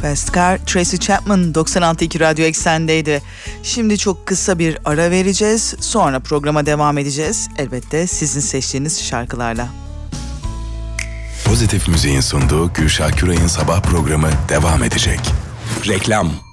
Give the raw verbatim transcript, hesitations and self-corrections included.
Fast Car, Tracy Chapman doksan altı nokta iki Radyo Eksen'deydi. Şimdi çok kısa bir ara vereceğiz. Sonra programa devam edeceğiz. Elbette sizin seçtiğiniz şarkılarla. Pozitif Müziğin sunduğu Gülşah Küray'ın sabah programı devam edecek. Reklam.